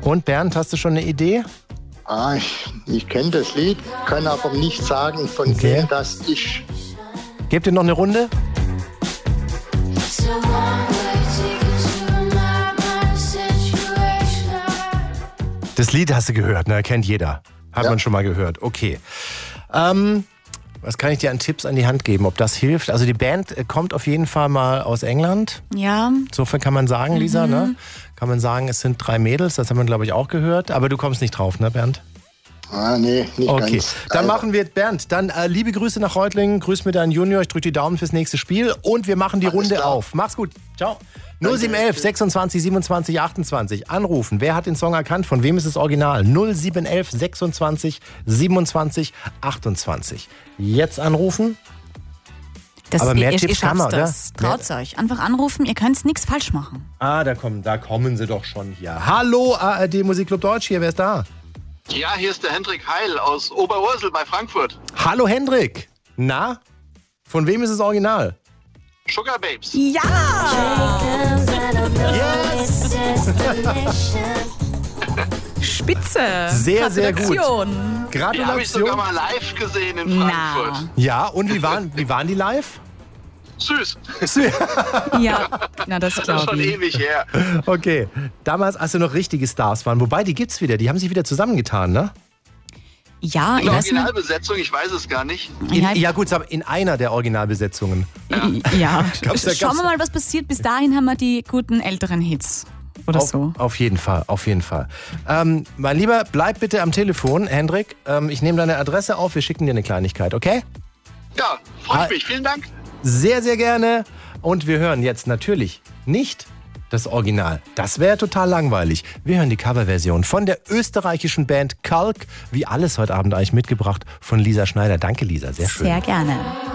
Und Bernd, hast du schon eine Idee? Ich kenne das Lied, kann aber nicht sagen, von wem das ist. Gebt ihr noch eine Runde? Das Lied hast du gehört, ne? Kennt jeder. Hat man schon mal gehört. Okay. Was kann ich dir an Tipps an die Hand geben, ob das hilft? Also die Band kommt auf jeden Fall mal aus England. Ja. So viel kann man sagen, Lisa, ne? Kann man sagen, es sind 3 Mädels, das haben wir, glaube ich, auch gehört. Aber du kommst nicht drauf, ne, Bernd? Nee, nicht ganz. Okay, dann machen wir, Bernd, dann liebe Grüße nach Reutlingen, grüß mir deinen Junior, ich drücke die Daumen fürs nächste Spiel und wir machen die Runde auf. Mach's gut, ciao. 0711 26 27 28, anrufen. Wer hat den Song erkannt? Von wem ist das Original? 0711 26 27 28. Jetzt anrufen. Aber mehr Tipps kann man, oder? Traut's euch. Einfach anrufen, ihr könnt nichts falsch machen. Da kommen sie doch schon hier. Hallo, ARD Musikclub Deutsch hier, wer ist da? Ja, hier ist der Hendrik Heil aus Oberursel bei Frankfurt. Hallo Hendrik. Na, von wem ist das Original? Sugar Babes. Ja! Yes! Spitze! Sehr, sehr gut. Die habe ich Gratulation. sogar mal live gesehen in Frankfurt. Ja, und wie waren die live? Süß. Ja, na das Das ist glaube schon ich. ewig her. Okay, damals, als sie noch richtige Stars waren. Wobei, die gibt's wieder. Die haben sich wieder zusammengetan, ne? Ja, In ich der weiß nicht. Originalbesetzung, ich weiß es gar nicht. Ja gut, aber in einer der Originalbesetzungen. Ja, Gab's- schauen wir mal, was passiert. Bis dahin haben wir die guten älteren Hits. Oder so. Auf jeden Fall, auf jeden Fall. Mein Lieber, bleib bitte am Telefon, Hendrik. Ich nehme deine Adresse auf, wir schicken dir eine Kleinigkeit, okay? Ja, freut mich. Vielen Dank. Sehr, sehr gerne. Und wir hören jetzt natürlich nicht das Original. Das wäre total langweilig. Wir hören die Coverversion von der österreichischen Band Kalk. Wie alles heute Abend eigentlich mitgebracht von Lisa Schneider. Danke, Lisa. Sehr schön. Sehr gerne.